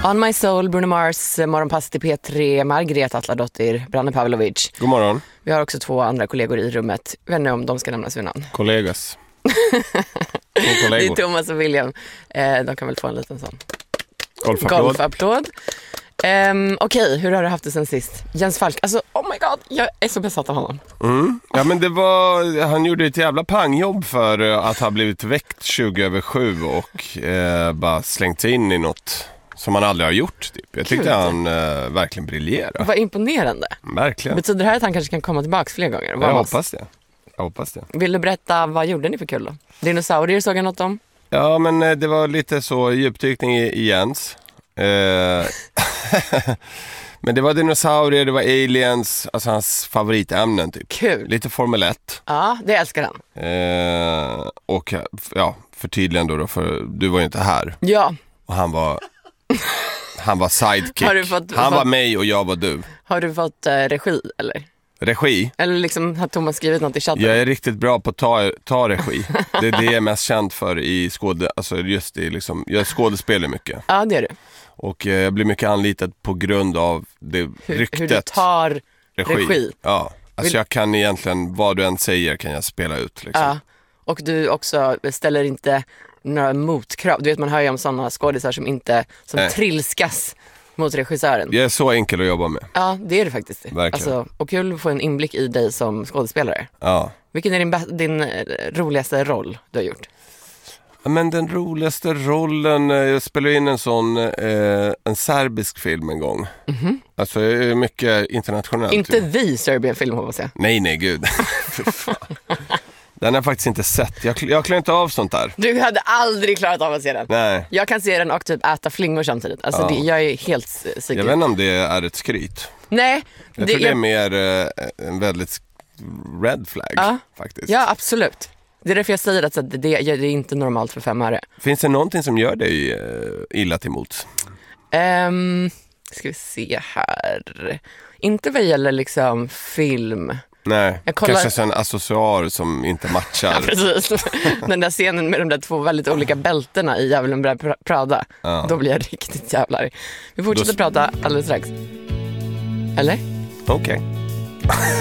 On My Soul, Bruno Mars, morgonpass till P3, Margret Atladottir, Branne Pavlovic. God morgon. Vi har också 2 andra kollegor i rummet. Jag vet inte om de ska nämnas vid namn. Kollegas. Det är Thomas och William. De kan väl få en liten sån golfapplåd. Okej, hur har du haft det sen sist? Jens Falk, alltså oh my god, jag är så besatt av honom. Ja, men han gjorde ett jävla pangjobb för att ha blivit väckt 20:07 och bara slängt in i något som han aldrig har gjort. Typ. Jag tyckte han verkligen briljerade. Vad imponerande. Verkligen. Betyder det här att han kanske kan komma tillbaka fler gånger? Jag hoppas det. Vill du berätta, vad gjorde ni för kul då? Dinosaurier såg jag något om? Ja, men det var lite så djupdykning i Jens. Men det var dinosaurier, det var aliens, alltså hans favoritämnen typ. Kul. Lite Formel 1. Ja, det älskar han. Och ja, för tydligen då, för du var ju inte här. Ja. Och han var sidekick. Han var mig och jag var du. Har du fått regi eller? Regi? Eller liksom har Thomas skrivit något i chatten? Jag är riktigt bra på att ta regi. Det är det jag är mest känd för i alltså just det liksom, jag skådespelar mycket. Ja, det är du. Och jag blir mycket anlitad på grund av det ryktet. Hur du tar regi. Ja, alltså jag kan egentligen, vad du än säger kan jag spela ut liksom. Ja, och du också ställer inte några motkrav. Du vet, man hör ju om sådana skådisar som trilskas mot regissören. Jag är så enkel att jobba med. Ja, det är det faktiskt. Verkligen. Alltså, och kul att få en inblick i dig som skådespelare. Ja. Vilken är din roligaste roll du har gjort? Men den roligaste rollen, jag spelade in en sån en serbisk film en gång. Alltså mycket internationellt. Inte The Serbian-film, hoppas jag. Nej, gud. Den har jag faktiskt inte sett. Jag klarar inte av sånt där. Du hade aldrig klarat av att se den. Nej. Jag kan se den och typ äta flingor samtidigt. Alltså jag är helt säker. Jag vet inte om det är ett skryt. Nej. Jag tror det är mer en väldigt red flag faktiskt. Ja, absolut. Det är därför jag säger att det är inte normalt för 5 öre. Finns det någonting som gör dig illa till mots? Ska vi se här. Inte vad gäller liksom film. Nej, kanske en accessoar som inte matchar. Ja, precis. Den där scenen med de där 2 väldigt olika bältena i Djävulen börjar prada. Då blir jag riktigt jävlar. Vi fortsätter prata alldeles strax. Eller? Okej.